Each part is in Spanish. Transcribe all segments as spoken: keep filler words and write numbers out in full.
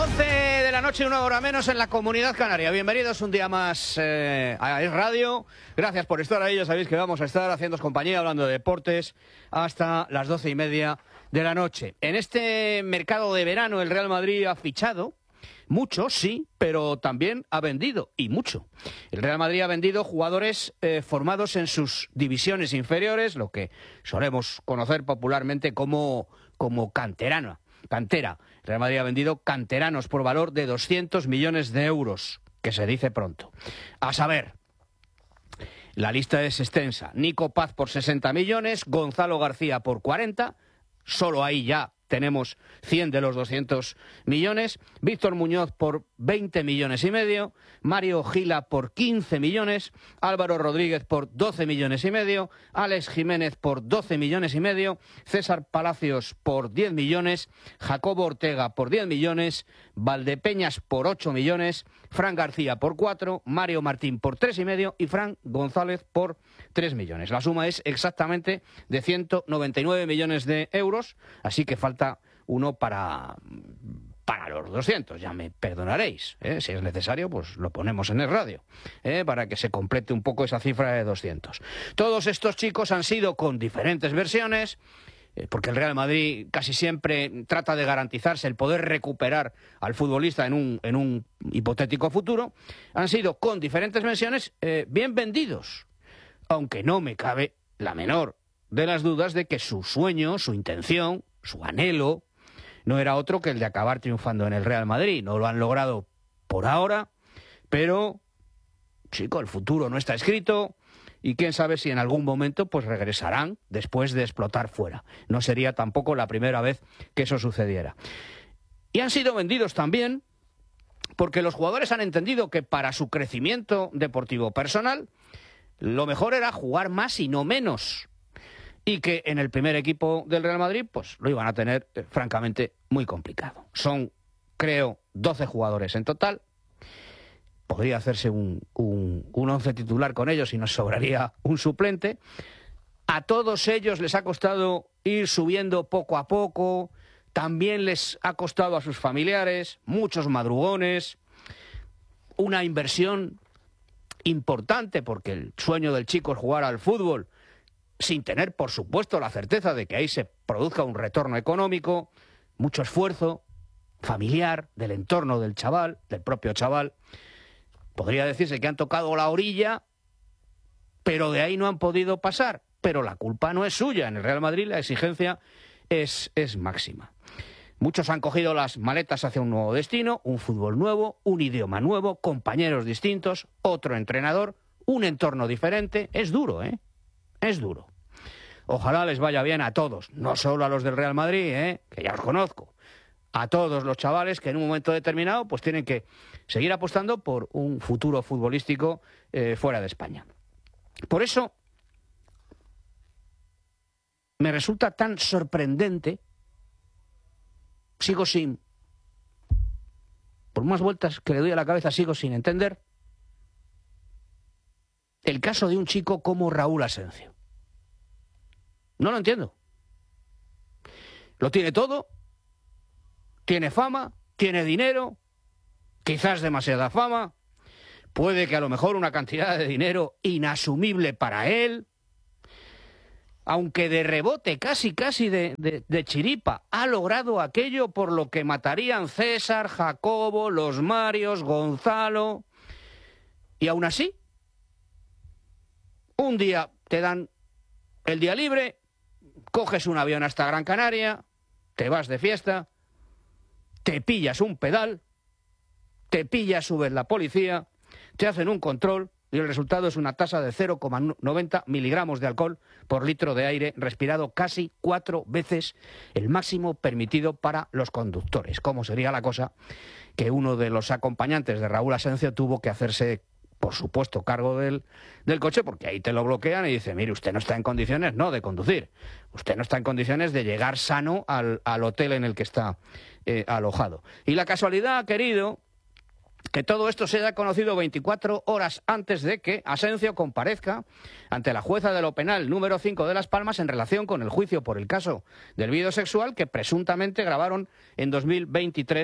once de la noche, una hora menos en la Comunidad Canaria. Bienvenidos un día más eh, a Es Radio. Gracias por estar ahí. Ya sabéis que vamos a estar haciéndoos compañía, hablando de deportes, hasta las doce y media de la noche. En este mercado de verano, el Real Madrid ha fichado mucho, sí, pero también ha vendido, y mucho. El Real Madrid ha vendido jugadores eh, formados en sus divisiones inferiores, lo que solemos conocer popularmente como, como canterano, cantera. El Real Madrid ha vendido canteranos por valor de doscientos millones de euros, que se dice pronto. A saber, la lista es extensa. Nico Paz por sesenta millones, Gonzalo García por cuarenta, solo ahí ya tenemos cien de los doscientos millones, Víctor Muñoz por veinte millones y medio, Mario Gila por quince millones, Álvaro Rodríguez por doce millones y medio, Alex Jiménez por doce millones y medio, César Palacios por diez millones, Jacobo Ortega por diez millones, Valdepeñas por ocho millones, Fran García por cuatro, Mario Martín por tres y medio y Fran González por tres millones. La suma es exactamente de ciento noventa y nueve millones de euros, así que falta uno para, para los doscientos, ya me perdonaréis, ¿eh? Si es necesario, pues lo ponemos en el radio, ¿eh? Para que se complete un poco esa cifra de doscientos. Todos estos chicos han sido con diferentes versiones, eh, porque el Real Madrid casi siempre trata de garantizarse el poder recuperar al futbolista en un, en un hipotético futuro, han sido con diferentes versiones eh, bien vendidos, aunque no me cabe la menor de las dudas de que su sueño, su intención, su anhelo, no era otro que el de acabar triunfando en el Real Madrid. No lo han logrado por ahora, pero, chico, el futuro no está escrito y quién sabe si en algún momento pues regresarán después de explotar fuera. No sería tampoco la primera vez que eso sucediera. Y han sido vendidos también porque los jugadores han entendido que para su crecimiento deportivo personal lo mejor era jugar más y no menos. Y que en el primer equipo del Real Madrid pues lo iban a tener, eh, francamente, muy complicado. Son, creo, doce jugadores en total. Podría hacerse un, un, un once titular con ellos y nos sobraría un suplente. A todos ellos les ha costado ir subiendo poco a poco. También les ha costado a sus familiares, muchos madrugones, una inversión importante, porque el sueño del chico es jugar al fútbol sin tener, por supuesto, la certeza de que ahí se produzca un retorno económico, mucho esfuerzo familiar del entorno del chaval, del propio chaval. Podría decirse que han tocado la orilla, pero de ahí no han podido pasar. Pero la culpa no es suya. En el Real Madrid la exigencia es, es máxima. Muchos han cogido las maletas hacia un nuevo destino, un fútbol nuevo, un idioma nuevo, compañeros distintos, otro entrenador, un entorno diferente. Es duro, ¿eh? Es duro. Ojalá les vaya bien a todos, no solo a los del Real Madrid, ¿eh? Que ya os conozco. A todos los chavales que en un momento determinado pues tienen que seguir apostando por un futuro futbolístico eh, fuera de España. Por eso me resulta tan sorprendente, sigo sin, por más vueltas que le doy a la cabeza, sigo sin entender el caso de un chico como Raúl Asencio. No lo entiendo. Lo tiene todo, tiene fama, tiene dinero, quizás demasiada fama, puede que a lo mejor una cantidad de dinero inasumible para él, aunque de rebote, casi casi de, de, de chiripa, ha logrado aquello por lo que matarían César, Jacobo, los Marios, Gonzalo, y aún así, un día te dan el día libre, coges un avión hasta Gran Canaria, te vas de fiesta, te pillas un pedal, te pilla a su vez la policía, te hacen un control y el resultado es una tasa de cero coma noventa miligramos de alcohol por litro de aire respirado, casi cuatro veces el máximo permitido para los conductores. ¿Cómo sería la cosa que uno de los acompañantes de Raúl Asencio tuvo que hacerse, por supuesto, cargo del, del coche, porque ahí te lo bloquean y dice, mire, usted no está en condiciones, no, de conducir. Usted no está en condiciones de llegar sano al, al hotel en el que está eh, alojado. Y la casualidad ha querido que todo esto se haya conocido veinticuatro horas antes de que Asencio comparezca ante la jueza de lo penal número cinco de Las Palmas en relación con el juicio por el caso del vídeo sexual que presuntamente grabaron en dos mil veintitrés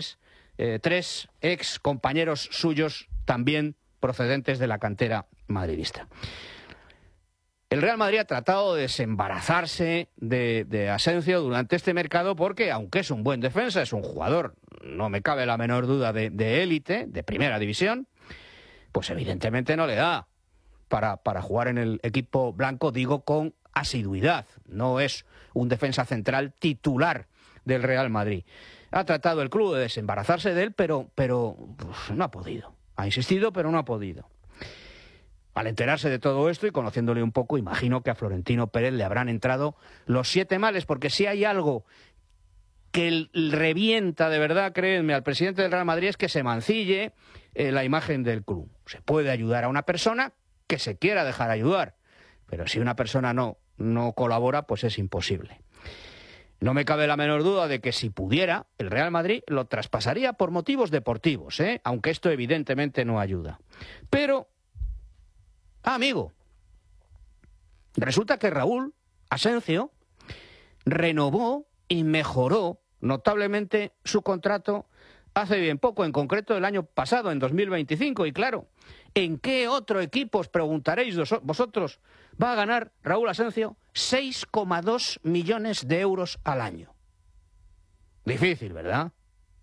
eh, tres ex compañeros suyos también procedentes de la cantera madridista. El Real Madrid ha tratado de desembarazarse de, de Asensio durante este mercado porque, aunque es un buen defensa, es un jugador, no me cabe la menor duda, de, de élite, de primera división, pues evidentemente no le da para, para jugar en el equipo blanco, digo con asiduidad. No es un defensa central titular del Real Madrid. Ha tratado el club de desembarazarse de él, pero, pero pues, no ha podido. Ha insistido, pero no ha podido. Al enterarse de todo esto y conociéndole un poco, imagino que a Florentino Pérez le habrán entrado los siete males, porque si hay algo que revienta de verdad, créanme, al presidente del Real Madrid es que se mancille eh, la imagen del club. Se puede ayudar a una persona que se quiera dejar ayudar, pero si una persona no, no colabora, pues es imposible. No me cabe la menor duda de que si pudiera, el Real Madrid lo traspasaría por motivos deportivos, ¿eh? Aunque esto evidentemente no ayuda. Pero, ah, amigo, resulta que Raúl Asensio renovó y mejoró notablemente su contrato hace bien poco, en concreto el año pasado, en dos mil veinticinco. Y claro, ¿en qué otro equipo, os preguntaréis vosotros, va a ganar Raúl Asensio seis coma dos millones de euros al año? Difícil, ¿verdad?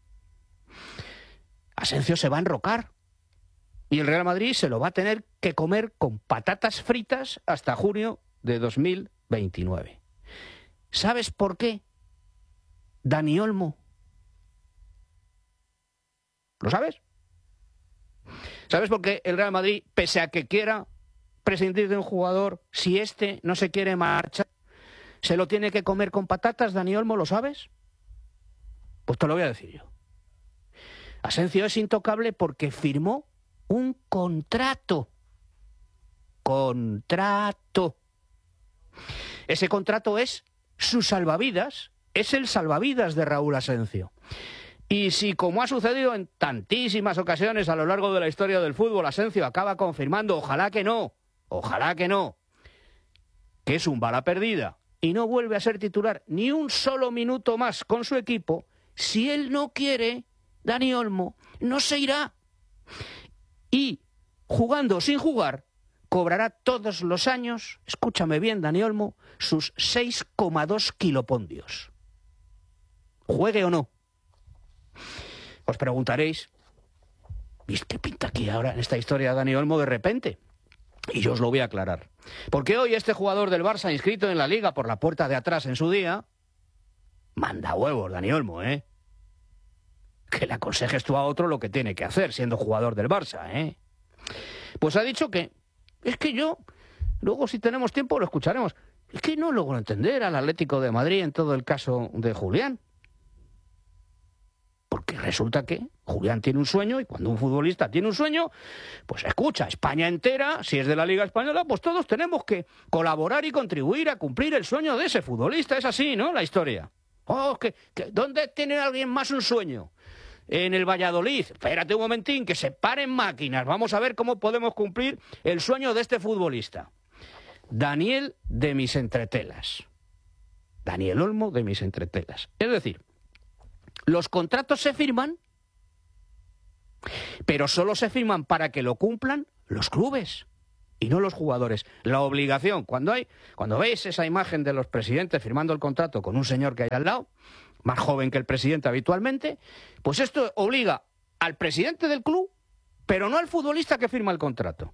Asensio se va a enrocar y el Real Madrid se lo va a tener que comer con patatas fritas hasta junio de dos mil veintinueve. ¿Sabes por qué? Dani Olmo. ¿Lo sabes? ¿Sabes por qué el Real Madrid, pese a que quiera prescindir de un jugador, si éste no se quiere marchar, se lo tiene que comer con patatas, Dani Olmo? ¿Lo sabes? Pues te lo voy a decir yo. Asensio es intocable porque firmó un contrato. Contrato. Ese contrato es su salvavidas, es el salvavidas de Raúl Asensio. Y si, como ha sucedido en tantísimas ocasiones a lo largo de la historia del fútbol, Asensio acaba confirmando, ojalá que no, ojalá que no, que es un bala perdida y no vuelve a ser titular ni un solo minuto más con su equipo, si él no quiere, Dani Olmo no se irá. Y jugando o sin jugar, cobrará todos los años, escúchame bien, Dani Olmo, sus seis coma dos kilopondios. Juegue o no. Os preguntaréis, ¿viste qué pinta aquí ahora en esta historia Dani Olmo de repente? Y yo os lo voy a aclarar. Porque hoy este jugador del Barça inscrito en la Liga por la puerta de atrás en su día, manda huevos, Dani Olmo, ¿eh? Que le aconsejes tú a otro lo que tiene que hacer siendo jugador del Barça, ¿eh? Pues ha dicho que, es que yo, luego si tenemos tiempo lo escucharemos, es que no logro entender al Atlético de Madrid en todo el caso de Julián. Porque resulta que Julián tiene un sueño y cuando un futbolista tiene un sueño, pues escucha, España entera, si es de la Liga Española, pues todos tenemos que colaborar y contribuir a cumplir el sueño de ese futbolista. Es así, ¿no? La historia. Oh, que, que, ¿dónde tiene alguien más un sueño? En el Valladolid. Espérate un momentín, que se paren máquinas. Vamos a ver cómo podemos cumplir el sueño de este futbolista. Daniel de mis entretelas. Daniel Olmo de mis entretelas. Es decir, los contratos se firman, pero solo se firman para que lo cumplan los clubes y no los jugadores. La obligación, cuando hay, cuando veis esa imagen de los presidentes firmando el contrato con un señor que hay al lado, más joven que el presidente habitualmente, pues esto obliga al presidente del club, pero no al futbolista que firma el contrato.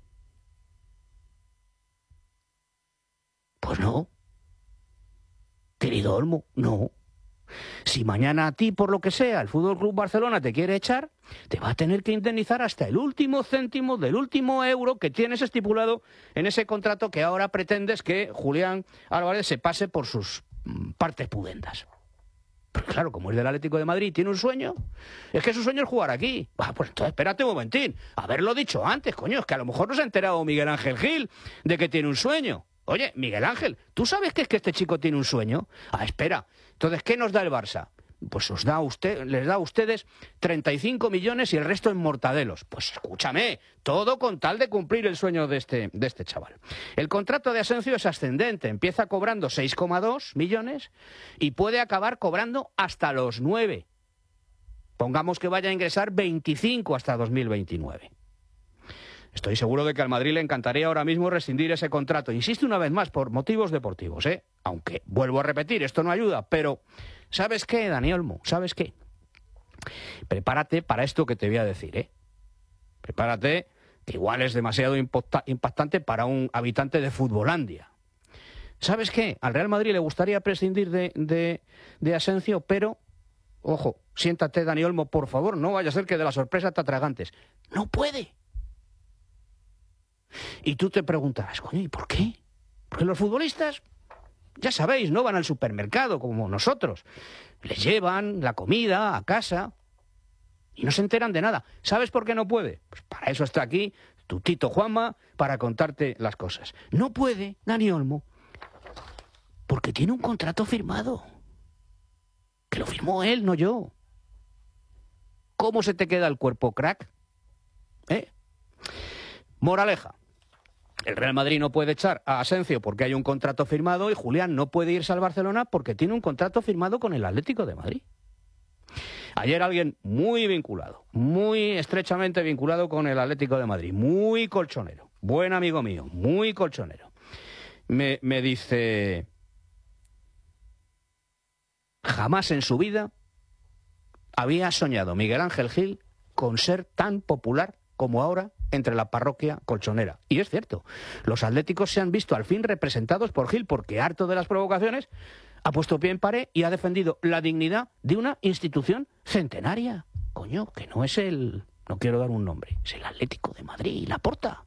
Pues no. Querido Olmo, no. Si mañana a ti, por lo que sea, el Fútbol Club Barcelona te quiere echar, te va a tener que indemnizar hasta el último céntimo del último euro que tienes estipulado en ese contrato que ahora pretendes que Julián Álvarez se pase por sus partes pudendas. Pero claro, como es del Atlético de Madrid, tiene un sueño. Es que su sueño es jugar aquí. Ah, pues entonces espérate un momentín. Haberlo dicho antes, coño, es que a lo mejor no se ha enterado Miguel Ángel Gil de que tiene un sueño. Oye, Miguel Ángel, ¿tú sabes que es que este chico tiene un sueño? Ah, espera. Entonces, ¿qué nos da el Barça? Pues os da a usted, les da a ustedes treinta y cinco millones y el resto en mortadelos. Pues escúchame, todo con tal de cumplir el sueño de este, de este chaval. El contrato de Asensio es ascendente, empieza cobrando seis coma dos millones y puede acabar cobrando hasta los nueve. Pongamos que vaya a ingresar veinticinco hasta dos mil veintinueve. Estoy seguro de que al Madrid le encantaría ahora mismo rescindir ese contrato. Insisto una vez más, por motivos deportivos, ¿eh? Aunque, vuelvo a repetir, esto no ayuda, pero ¿sabes qué, Dani Olmo? ¿Sabes qué? Prepárate para esto que te voy a decir, ¿eh? Prepárate, que igual es demasiado impactante para un habitante de Futbolandia. ¿Sabes qué? Al Real Madrid le gustaría prescindir de, de, de Asensio, pero, ojo, siéntate, Dani Olmo, por favor, no vaya a ser que de la sorpresa te atragantes. No puede. Y tú te preguntarás, coño, ¿y por qué? Porque los futbolistas, ya sabéis, no van al supermercado como nosotros. Les llevan la comida a casa y no se enteran de nada. ¿Sabes por qué no puede? Pues para eso está aquí tu Tito Juanma, para contarte las cosas. No puede, Dani Olmo, porque tiene un contrato firmado. Que lo firmó él, no yo. ¿Cómo se te queda el cuerpo, crack? ¿Eh? Moraleja. El Real Madrid no puede echar a Asensio porque hay un contrato firmado y Julián no puede irse al Barcelona porque tiene un contrato firmado con el Atlético de Madrid. Ayer alguien muy vinculado, muy estrechamente vinculado con el Atlético de Madrid, muy colchonero, buen amigo mío, muy colchonero, me, me dice, jamás en su vida había soñado Miguel Ángel Gil con ser tan popular como ahora entre la parroquia colchonera. Y es cierto, los atléticos se han visto al fin representados por Gil porque, harto de las provocaciones, ha puesto pie en pared y ha defendido la dignidad de una institución centenaria. Coño, que no es el... no quiero dar un nombre, es el Atlético de Madrid, Laporta.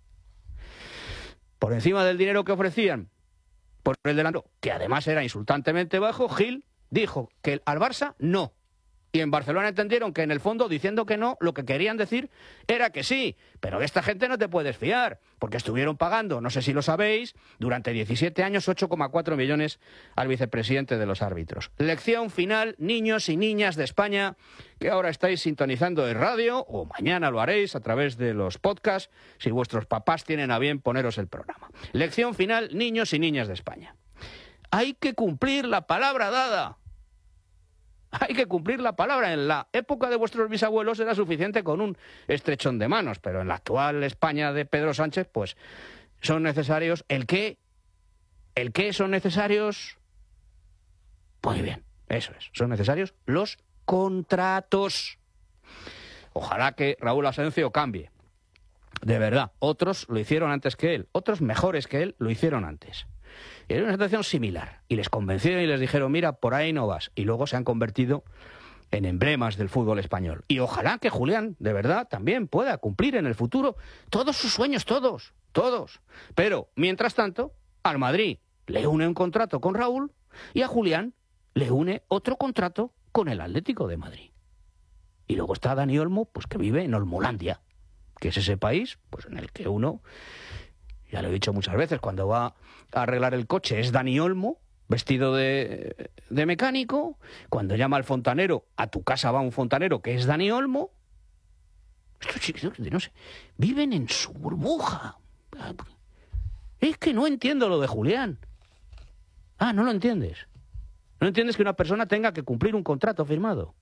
Por encima del dinero que ofrecían por el delantero, que además era insultantemente bajo, Gil dijo que al Barça no. Y en Barcelona entendieron que en el fondo, diciendo que no, lo que querían decir era que sí. Pero de esta gente no te puedes fiar, porque estuvieron pagando, no sé si lo sabéis, durante diecisiete años ocho coma cuatro millones al vicepresidente de los árbitros. Lección final, niños y niñas de España, que ahora estáis sintonizando en radio, o mañana lo haréis a través de los podcasts, si vuestros papás tienen a bien poneros el programa. Lección final, niños y niñas de España. Hay que cumplir la palabra dada. Hay que cumplir la palabra. En la época de vuestros bisabuelos era suficiente con un estrechón de manos, pero en la actual España de Pedro Sánchez, pues son necesarios... ¿El qué? ¿El qué son necesarios? Muy bien, eso es. Son necesarios los contratos. Ojalá que Raúl Asensio cambie. De verdad, otros lo hicieron antes que él. Otros mejores que él lo hicieron antes. Y era una situación similar. Y les convencieron y les dijeron, mira, por ahí no vas. Y luego se han convertido en emblemas del fútbol español. Y ojalá que Julián, de verdad, también pueda cumplir en el futuro todos sus sueños, todos, todos. Pero, mientras tanto, al Madrid le une un contrato con Raúl y a Julián le une otro contrato con el Atlético de Madrid. Y luego está Dani Olmo, pues que vive en Olmolandia, que es ese país pues en el que uno... Ya lo he dicho muchas veces, cuando va a arreglar el coche es Dani Olmo, vestido de, de mecánico. Cuando llama al fontanero, a tu casa va un fontanero que es Dani Olmo. Estos chicos, no sé, viven en su burbuja. Es que no entiendo lo de Julián. Ah, ¿no lo entiendes? ¿No entiendes que una persona tenga que cumplir un contrato firmado?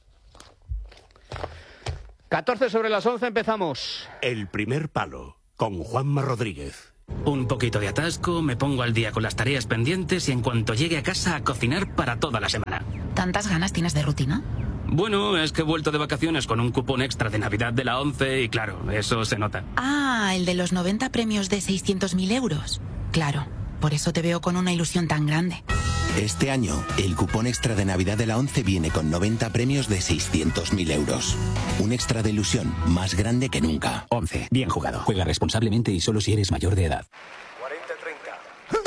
catorce sobre las once, empezamos. El primer palo. Con Juanma Rodríguez. Un poquito de atasco, me pongo al día con las tareas pendientes y en cuanto llegue a casa a cocinar para toda la semana. ¿Tantas ganas tienes de rutina? Bueno, es que he vuelto de vacaciones con un cupón extra de Navidad de la ONCE y claro, eso se nota. Ah, el de los noventa premios de seiscientos mil euros. Claro, por eso te veo con una ilusión tan grande. Este año, el cupón extra de Navidad de la ONCE viene con noventa premios de seiscientos mil euros. Un extra de ilusión más grande que nunca. ONCE. Bien jugado. Juega responsablemente y solo si eres mayor de edad. cuarenta treinta.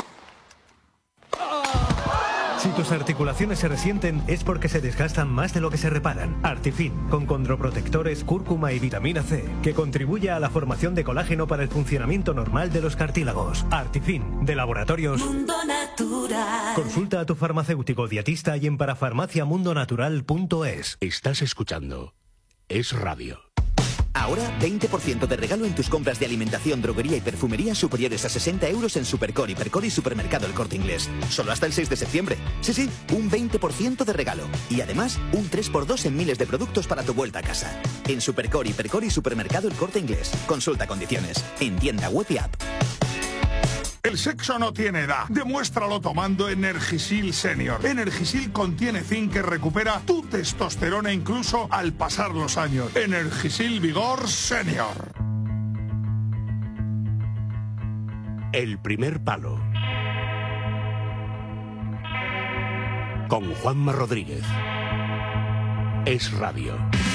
Si tus articulaciones se resienten es porque se desgastan más de lo que se reparan. Artifin, con condroprotectores, cúrcuma y vitamina C, que contribuye a la formación de colágeno para el funcionamiento normal de los cartílagos. Artifin, de Laboratorios Mundo Natural. Consulta a tu farmacéutico dietista y en parafarmaciamundonatural punto es. Estás escuchando Es Radio. Ahora veinte por ciento de regalo en tus compras de alimentación, droguería y perfumería superiores a sesenta euros en Supercore, Hipercore y Supermercado El Corte Inglés. Solo hasta el seis de septiembre. Sí, sí, un veinte por ciento de regalo. Y además, un tres por dos en miles de productos para tu vuelta a casa. En Supercore, Hipercore y Supermercado El Corte Inglés. Consulta condiciones. En tienda web y app. El sexo no tiene edad. Demuéstralo tomando Energisil Senior. Energisil contiene zinc que recupera tu testosterona incluso al pasar los años. Energisil Vigor Senior. El primer palo. Con Juanma Rodríguez. Es Radio.